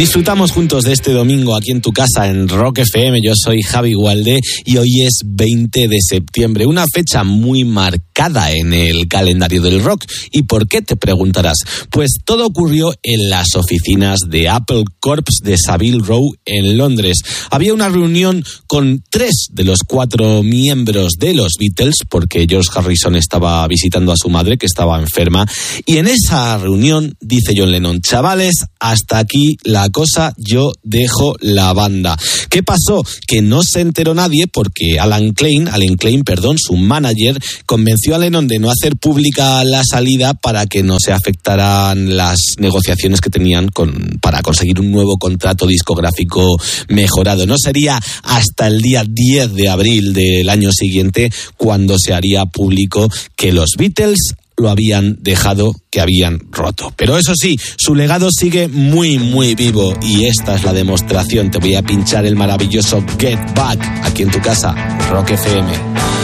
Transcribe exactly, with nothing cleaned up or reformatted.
Disfrutamos juntos de este domingo aquí en tu casa en Rock F M. Yo soy Javi Gualdé y hoy es veinte de septiembre, una fecha muy marcada en el calendario del rock. ¿Y por qué?, te preguntarás. Pues todo ocurrió en las oficinas de Apple Corps de Savile Row en Londres. Había una reunión con tres de los cuatro miembros de los Beatles, porque George Harrison estaba visitando a su madre, que estaba enferma, y en esa reunión dice John Lennon: chavales, hasta aquí la cosa, yo dejo la banda. ¿Qué pasó? Que no se enteró nadie porque Alan Klein, Alan Klein, perdón, su manager, convenció a Lennon de no hacer pública la salida para que no se afectaran las negociaciones que tenían con, para conseguir un nuevo contrato discográfico mejorado. No sería hasta el día diez de abril del año siguiente cuando se haría público que los Beatles lo habían dejado, que habían roto. Pero eso sí, su legado sigue muy, muy vivo y esta es la demostración. Te voy a pinchar el maravilloso Get Back aquí en tu casa, Rock F M.